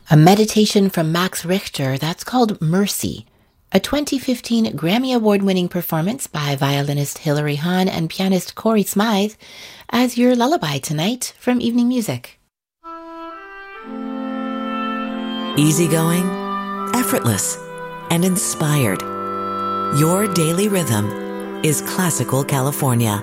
A meditation from Max Richter that's called Mercy, a 2015 Grammy Award-winning performance by violinist Hilary Hahn and pianist Corey Smythe as your lullaby tonight from Evening Music. Easygoing, effortless, and inspired. Your daily rhythm is Classical California.